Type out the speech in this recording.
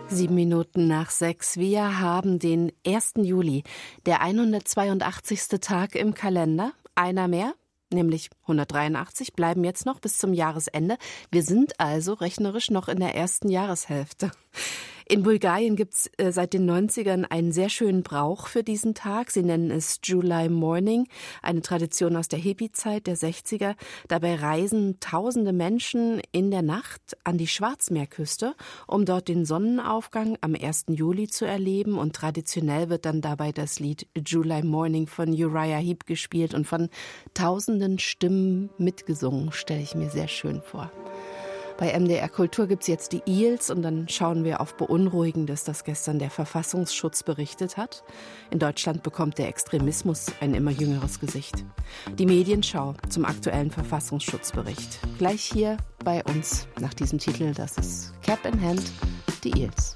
7 Minuten nach 6. Wir haben den 1. Juli, der 182. Tag im Kalender. Einer mehr, nämlich 183, bleiben jetzt noch bis zum Jahresende. Wir sind also rechnerisch noch in der ersten Jahreshälfte. In Bulgarien gibt es seit den 90ern einen sehr schönen Brauch für diesen Tag. Sie nennen es July Morning, eine Tradition aus der Hippie-Zeit der 60er. Dabei reisen tausende Menschen in der Nacht an die Schwarzmeerküste, um dort den Sonnenaufgang am 1. Juli zu erleben. Und traditionell wird dann dabei das Lied July Morning von Uriah Heep gespielt und von tausenden Stimmen mitgesungen, stelle ich mir sehr schön vor. Bei MDR Kultur gibt es jetzt die Eels und dann schauen wir auf Beunruhigendes, das gestern der Verfassungsschutz berichtet hat. In Deutschland bekommt der Extremismus ein immer jüngeres Gesicht. Die Medienschau zum aktuellen Verfassungsschutzbericht. Gleich hier bei uns nach diesem Titel, das ist Cap in Hand, die Eels.